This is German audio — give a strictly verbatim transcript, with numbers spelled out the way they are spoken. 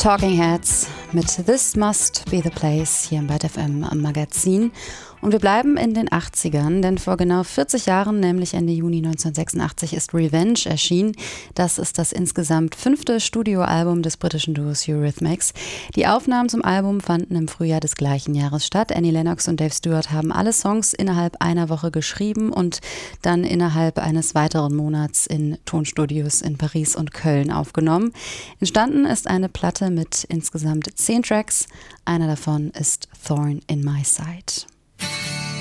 Talking Heads mit This Must Be The Place hier im Byte F M am Magazin. Und wir bleiben in den achtzigern, denn vor genau vierzig Jahren, nämlich Ende Juni neunzehnhundertsechsundachtzig, ist Revenge erschienen. Das ist das insgesamt fünfte Studioalbum des britischen Duos Eurythmics. Die Aufnahmen zum Album fanden im Frühjahr des gleichen Jahres statt. Annie Lennox und Dave Stewart haben alle Songs innerhalb einer Woche geschrieben und dann innerhalb eines weiteren Monats in Tonstudios in Paris und Köln aufgenommen. Entstanden ist eine Platte mit insgesamt zehn Tracks. Einer davon ist Thorn in My Side.